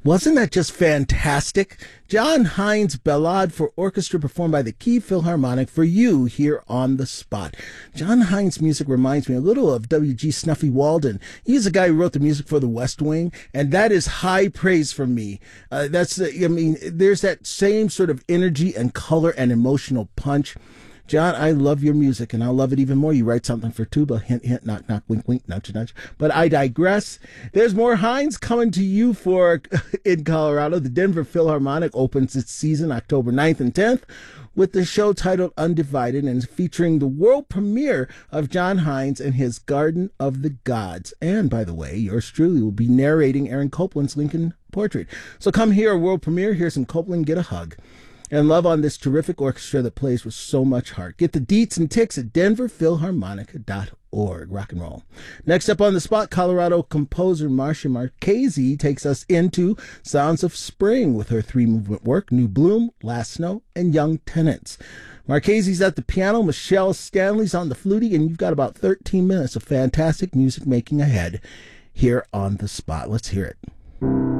Wasn't that just fantastic? John Hines' Ballade for Orchestra performed by the Key Philharmonic for you here on the spot. John Hines' music reminds me a little of W.G. Snuffy Walden. He's the guy who wrote the music for The West Wing, and that is high praise from me. There's that same sort of energy and color and emotional punch. John, I love your music, and I'll love it even more. You write something for tuba, hint, hint, knock, knock, wink, wink, nudge, nudge. But I digress. There's more Hines coming to you in Colorado. The Denver Philharmonic opens its season October 9th and 10th with the show titled Undivided and featuring the world premiere of John Hines and his Garden of the Gods. And, by the way, yours truly will be narrating Aaron Copland's Lincoln portrait. So come here, world premiere. Here's some Copland. Get a hug. And love on this terrific orchestra that plays with so much heart. Get the deets and ticks at denverphilharmonic.org. Rock and roll. Next up on the spot, Colorado composer Marcia Marchese takes us into Sounds of Spring with her three-movement work, New Bloom, Last Snow, and Young Tenants. Marchese's at the piano, Michelle Stanley's on the flutie, and you've got about 13 minutes of fantastic music making ahead here on the spot. Let's hear it.